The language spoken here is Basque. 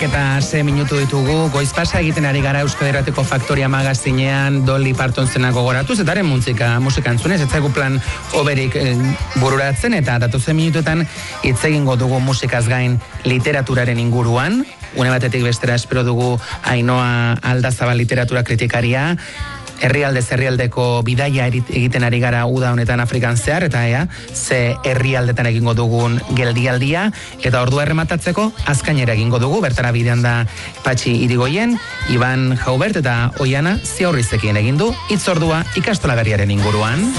11:06 minutu ditugu, goiz pasa egiten ari gara Euskadi Irratiko Faktoria magazinean Dolly Parton zena gogoratuz, eta haren musika entzunez, ez zaigu plan oberik bururatzen, eta datozen minutuetan hitz egingo dugu musikaz gain literaturaren inguruan. Une batetik bestera espero dugu Ainhoa Aldazabal literatura kritikaria, herrialdeko bidaia egiten ari gara uda honetan Afrikan zehar, eta ze herrialdetan egingo dugun geldialdia, eta ordua errematatzeko azkainera egingo dugu, bertara bidean da Patxi Irigoyen, Iban Jaubert eta Oiana Ziaurrizekien egin du hitzordua ikastola berriaren inguruan.